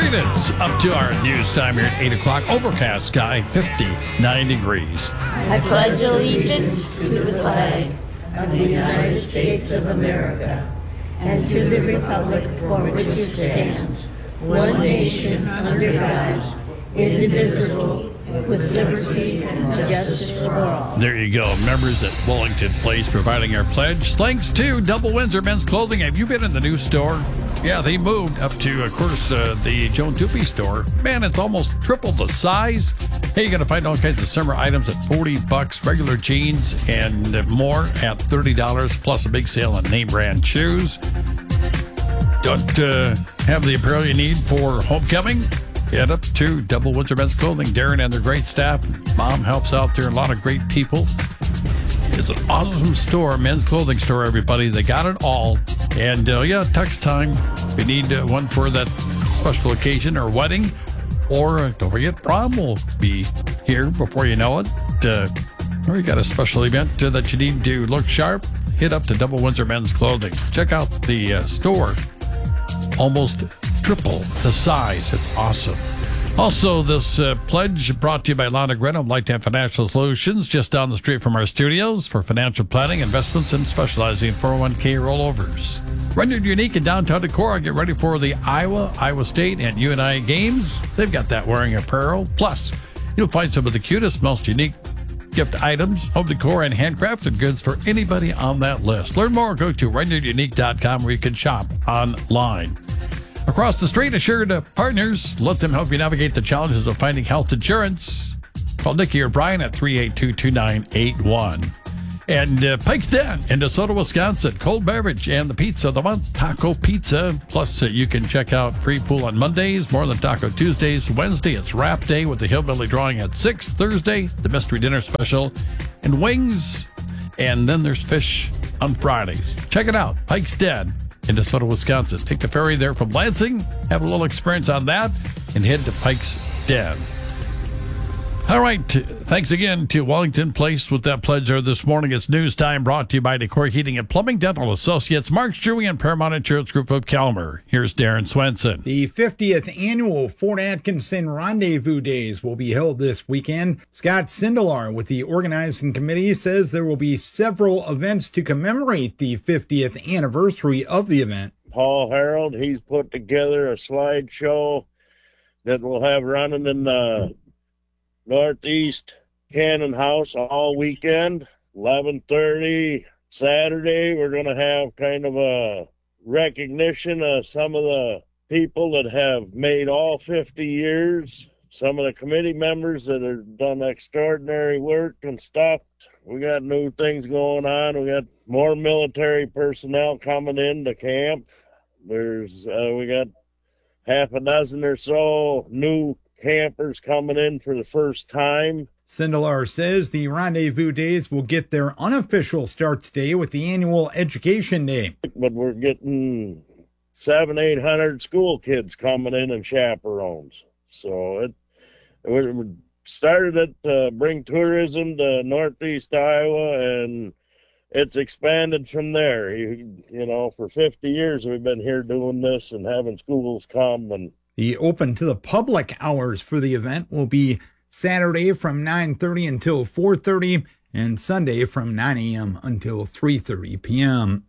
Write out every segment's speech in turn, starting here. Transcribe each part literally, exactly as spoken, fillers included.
Greetings up to our news time here at eight o'clock. Overcast sky, fifty-nine degrees. I pledge allegiance to the flag of the United States of America and to the republic for which it stands, one nation under God, indivisible, with liberty and justice for all. There you go. Members at Wellington Place providing our pledge. Thanks to Double Windsor Men's Clothing. Have you been in the new store? Yeah, they moved up to, of course, uh, the Joan Tupi store. Man, it's almost triple the size. Hey, you're going to find all kinds of summer items at forty bucks, regular jeans and more at thirty dollars, plus a big sale on name brand shoes. Don't uh, have the apparel you need for homecoming? Head up to Double Windsor Men's Clothing. Darren and their great staff. Mom helps out there. A lot of great people. It's an awesome store, men's clothing store, everybody. They got it all. And, uh, yeah, tux time. If you need uh, one for that special occasion or wedding, or uh, don't forget, prom will be here before you know it. Uh, or you got a special event uh, that you need to look sharp, hit up to Double Windsor Men's Clothing. Check out the uh, store. Almost triple the size. It's awesome. Also, this uh, pledge brought to you by Lana Grenham, Lifetime Financial Solutions, just down the street from our studios for financial planning, investments, and specializing in four oh one k rollovers. Rendered unique in downtown Decorah. Get ready for the Iowa, Iowa State, and U N I games. They've got that wearing apparel. Plus, you'll find some of the cutest, most unique gift items, home decor, and handcrafted goods for anybody on that list. Learn more. Go to rendered unique dot com where you can shop online. Across the street, Assured Partners. Let them help you navigate the challenges of finding health insurance. Call Nikki or Brian at three eight two, two nine eight one. And uh, Pike's Den in DeSoto, Wisconsin. Cold beverage and the pizza of the month, Taco Pizza. Plus, uh, you can check out Free Pool on Mondays, More Than Taco Tuesdays. Wednesday, it's Wrap Day with the Hillbilly Drawing at six. Thursday, the Mystery Dinner Special and wings. And then there's fish on Fridays. Check it out, Pike's Den in DeSoto, Wisconsin. Take the ferry there from Lansing, have a little experience on that, and head to Pike's Den. All right, thanks again to Wellington Place with that pledge there this morning. It's news time brought to you by Decor Heating and Plumbing, Dental Associates, Marks Drury, and Paramount Insurance Group of Calmer. Here's Darren Swenson. The fiftieth annual Fort Atkinson Rendezvous Days will be held this weekend. Scott Sindelar with the organizing committee says there will be several events to commemorate the fiftieth anniversary of the event. Paul Harold, he's put together a slideshow that we'll have running in the Northeast Cannon House all weekend. eleven thirty Saturday, we're going to have kind of a recognition of some of the people that have made all fifty years, some of the committee members that have done extraordinary work and stuff. We got new things going on. We got more military personnel coming into camp. There's uh, we got half a dozen or so new campers coming in for the first time. Sindelar says the Rendezvous Days will get their unofficial start today with the annual Education Day. But we're getting seven, eight hundred school kids coming in and chaperones. So it, it started it to bring tourism to Northeast Iowa, and it's expanded from there. You, you know, for fifty years we've been here doing this and having schools come. And the open to the public hours for the event will be Saturday from nine thirty until four thirty and Sunday from nine a.m. until three thirty p.m.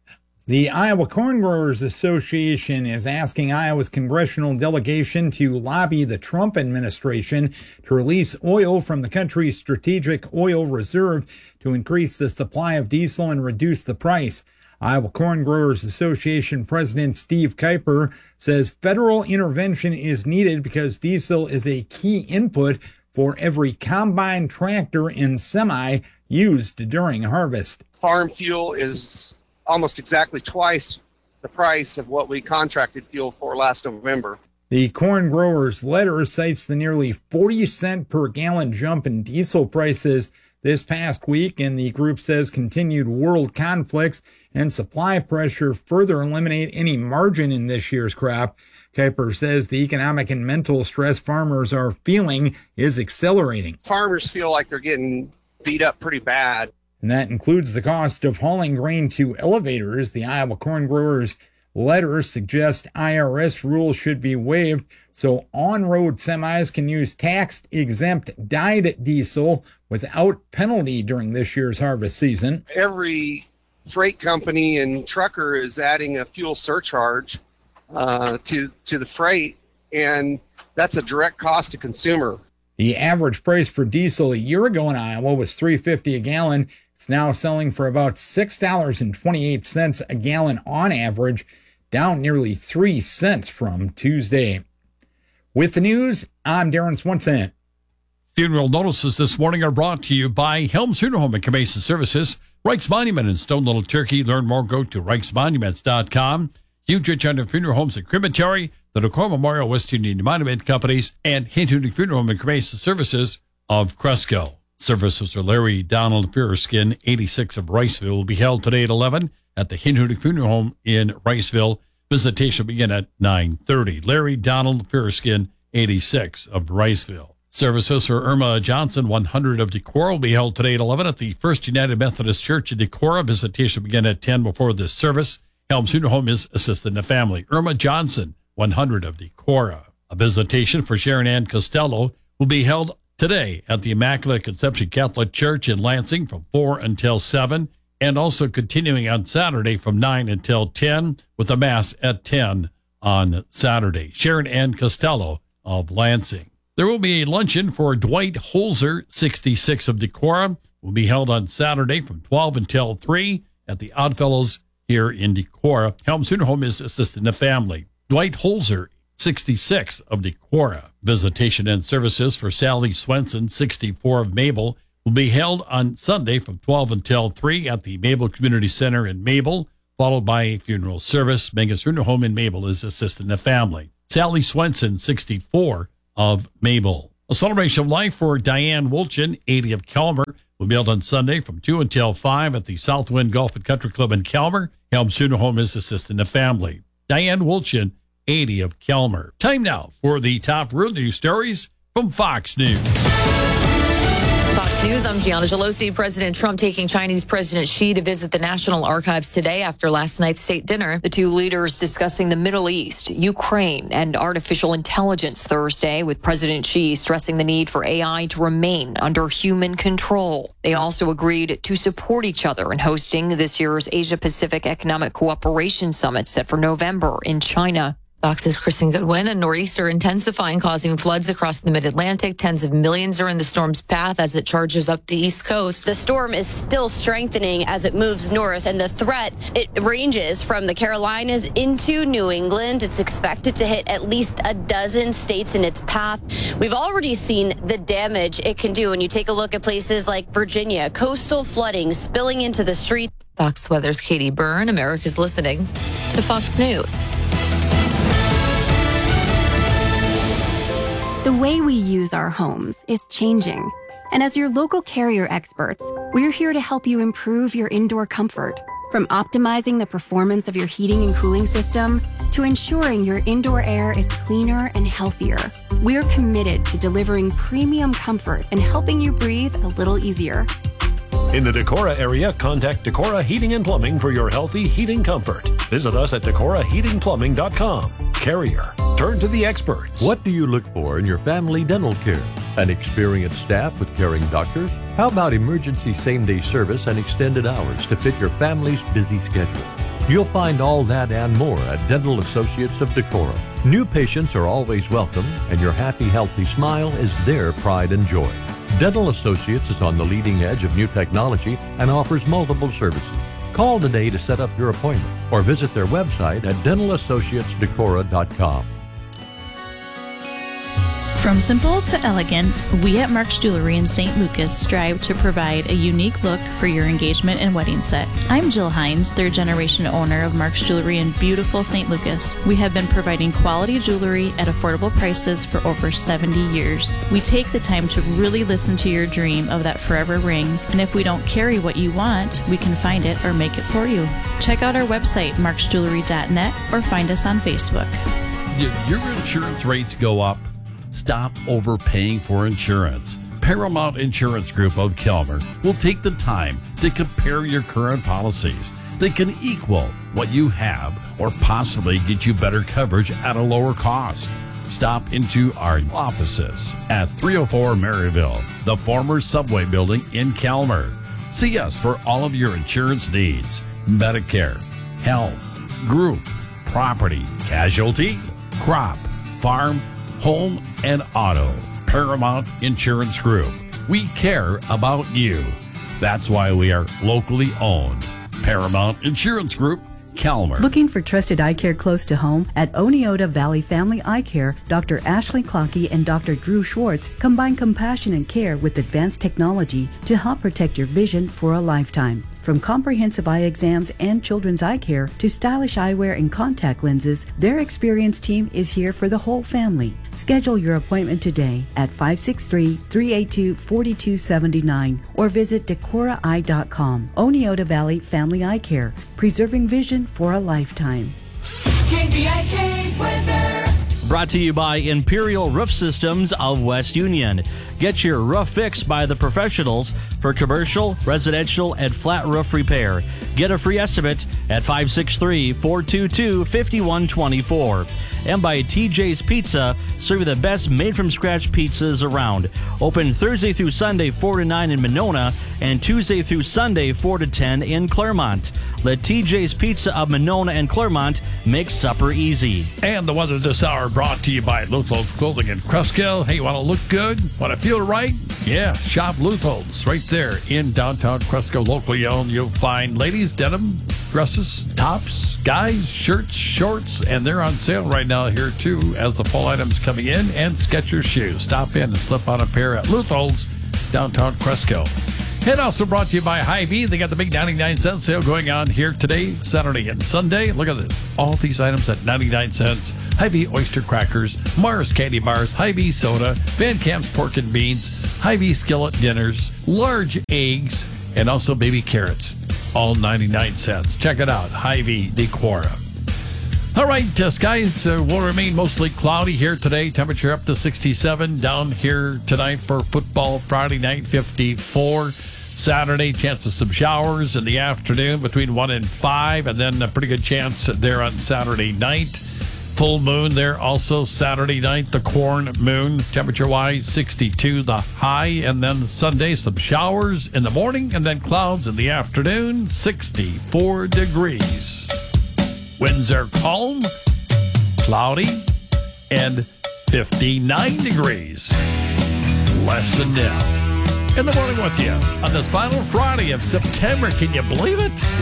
The Iowa Corn Growers Association is asking Iowa's congressional delegation to lobby the Trump administration to release oil from the country's strategic oil reserve to increase the supply of diesel and reduce the price. Iowa Corn Growers Association President Steve Kuiper says federal intervention is needed because diesel is a key input for every combine, tractor, and semi used during harvest. Farm fuel is almost exactly twice the price of what we contracted fuel for last November. The corn growers' letter cites the nearly forty cent per gallon jump in diesel prices this past week, and the group says continued world conflicts and supply pressure further eliminate any margin in this year's crop. Kuiper says the economic and mental stress farmers are feeling is accelerating. Farmers feel like they're getting beat up pretty bad. And that includes the cost of hauling grain to elevators. The Iowa Corn Growers letters suggest I R S rules should be waived, so on-road semis can use tax-exempt dyed diesel without penalty during this year's harvest season. Every freight company and trucker is adding a fuel surcharge uh, to to the freight, and that's a direct cost to consumer. The average price for diesel a year ago in Iowa was three dollars and fifty cents a gallon. It's now selling for about six dollars and twenty-eight cents a gallon on average, down nearly three cents from Tuesday. With the news, I'm Darren Swenson. Funeral notices this morning are brought to you by Helms Funeral Home and Cremation Services, Reich's Monument in Stone Little Turkey. Learn more, go to reichs monuments dot com. Huge China Funeral Homes and Crematory, the Decorah Memorial West Union Monument Companies, and Hinton Funeral Home and Cremation Services of Cresco. Services for Larry Donald Fearskin, eighty-six of Riceville, will be held today at eleven at the Hinton Funeral Home in Riceville. Visitation will begin at nine thirty. Larry Donald Fearskin, eighty-six of Riceville. Services for Irma Johnson, one hundred of Decorah, will be held today at eleven at the First United Methodist Church in Decorah. Visitation will begin at ten before this service. Helms Funeral Home is assisting the family. Irma Johnson, one hundred of Decorah. A visitation for Sharon Ann Costello will be held today at the Immaculate Conception Catholic Church in Lansing from four until seven, and also continuing on Saturday from nine until ten, with a Mass at ten on Saturday. Sharon Ann Costello of Lansing. There will be a luncheon for Dwight Holzer, sixty-six of Decorah. Will be held on Saturday from twelve until three at the Oddfellows here in Decorah. Helms Funeral Home is assisting the family. Dwight Holzer, sixty-six of Decorah. Visitation and services for Sally Swenson, sixty-four of Mabel, will be held on Sunday from twelve until three at the Mabel Community Center in Mabel, followed by a funeral service. Megan's Funeral Home in Mabel is assisting the family. Sally Swenson, sixty-four of Mabel. A celebration of life for Diane Wolchin, eighty of Kelmer, will be held on Sunday from two until five at the Southwind Golf and Country Club in Kelmer. Helms Funeral Home is assisting the family. Diane Wolchin, eighty of Kelmer. Time now for the top real news stories from Fox News. Fox News, I'm Gianna Gelosi. President Trump taking Chinese President Xi to visit the National Archives today after last night's state dinner. The two leaders discussing the Middle East, Ukraine, and artificial intelligence Thursday, with President Xi stressing the need for A I to remain under human control. They also agreed to support each other in hosting this year's Asia-Pacific Economic Cooperation Summit set for November in China. Fox's Kristen Goodwin. A nor'easter intensifying, causing floods across the mid-Atlantic. Tens of millions are in the storm's path as it charges up the East Coast. The storm is still strengthening as it moves north, and the threat, it ranges from the Carolinas into New England. It's expected to hit at least a dozen states in its path. We've already seen the damage it can do when you take a look at places like Virginia. Coastal flooding spilling into the street. Fox Weather's Katie Byrne. America's listening to Fox News. The way we use our homes is changing. And as your local Carrier experts, we're here to help you improve your indoor comfort. From optimizing the performance of your heating and cooling system to ensuring your indoor air is cleaner and healthier, we're committed to delivering premium comfort and helping you breathe a little easier. In the Decorah area, contact Decorah Heating and Plumbing for your healthy heating comfort. Visit us at decorah heating plumbing dot com. Carrier. Turn to the experts. What do you look for in your family dental care? An experienced staff with caring doctors? How about emergency same-day service and extended hours to fit your family's busy schedule? You'll find all that and more at Dental Associates of Decorah. New patients are always welcome, and your happy, healthy smile is their pride and joy. Dental Associates is on the leading edge of new technology and offers multiple services. Call today to set up your appointment or visit their website at dental associates decorah dot com. From simple to elegant, we at Mark's Jewelry in Saint Lucas strive to provide a unique look for your engagement and wedding set. I'm Jill Hines, third generation owner of Mark's Jewelry in beautiful Saint Lucas. We have been providing quality jewelry at affordable prices for over seventy years. We take the time to really listen to your dream of that forever ring, and if we don't carry what you want, we can find it or make it for you. Check out our website, marks jewelry dot net, or find us on Facebook. If your insurance rates go up, stop overpaying for insurance. Paramount Insurance Group of Kelmer will take the time to compare your current policies. that can equal what you have or possibly get you better coverage at a lower cost. Stop into our offices at three oh four Maryville, the former Subway building in Calmer. See us for all of your insurance needs: Medicare, health, group, property, casualty, crop, farm, home, and auto. Paramount Insurance Group. We care about you. That's why we are locally owned. Paramount Insurance Group, Calmer. Looking for trusted eye care close to home? At Oneota Valley Family Eye Care, Doctor Ashley Clockey and Doctor Drew Schwartz combine compassionate care with advanced technology to help protect your vision for a lifetime. From comprehensive eye exams and children's eye care to stylish eyewear and contact lenses, their experienced team is here for the whole family. Schedule your appointment today at five six three, three eight two, four two seven nine or visit decora eye dot com. Oneota Valley Family Eye Care, preserving vision for a lifetime. K V I K weather. Brought to you by Imperial Roof Systems of West Union. Get your roof fixed by the professionals for commercial, residential, and flat roof repair. Get a free estimate at five six three, four two two, five one two four. And by T J's Pizza, serving the best made-from-scratch pizzas around. Open Thursday through Sunday, four to nine in Monona, and Tuesday through Sunday, four to ten in Claremont. Let T J's Pizza of Monona and Claremont make supper easy. And the weather this hour brought to you by Luthol's Clothing in Cresskill. Hey, you want to look good? Want to feel right? Yeah, shop Luthol's right there in downtown Cresskill, locally owned. You'll find ladies' denim, dresses, tops, guys, shirts, shorts, and they're on sale right now here too as the fall items coming in, and Skechers shoes. Stop in and slip on a pair at Luthol's, downtown Cresskill. And also brought to you by Hy-Vee. They got the big ninety-nine cent sale going on here today, Saturday and Sunday. Look at this. All these items at ninety-nine cents. Hy-Vee oyster crackers, Mars candy bars, Hy-Vee soda, Van Camp's pork and beans, Hy-Vee skillet dinners, large eggs, and also baby carrots. All ninety-nine cents. Check it out. Hy-Vee Decorah. All right, uh, skies uh, will remain mostly cloudy here today. Temperature up to sixty-seven. Down here tonight for football Friday night, fifty-four. Saturday, chance of some showers in the afternoon between one and five, and then a pretty good chance there on Saturday night. Full moon there also Saturday night, the corn moon. Temperature-wise, sixty-two the high, and then Sunday, some showers in the morning, and then clouds in the afternoon, sixty-four degrees. Winds are calm, cloudy, and fifty-nine degrees. Less than now. In the morning with you on this final Friday of September. Can you believe it?